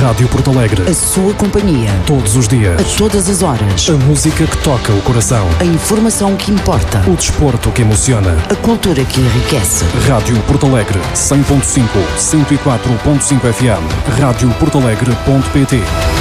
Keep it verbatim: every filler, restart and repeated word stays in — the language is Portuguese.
Rádio Porto Alegre. A sua companhia. Todos os dias. A todas as horas. A música que toca o coração. A informação que importa. O desporto que emociona. A cultura que enriquece. Rádio Porto Alegre, cem ponto cinco, cento e quatro ponto cinco F M. rádio porto alegre ponto pt.